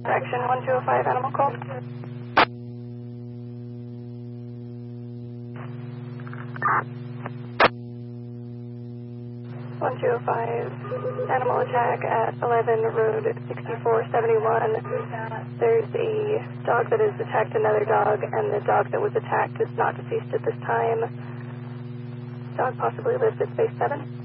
Correction 1205, animal call. 1205, animal attack at 11 Road 6471. There's a dog that has attacked another dog, and the dog that was attacked is not deceased at this time. Dog possibly lives at space 7.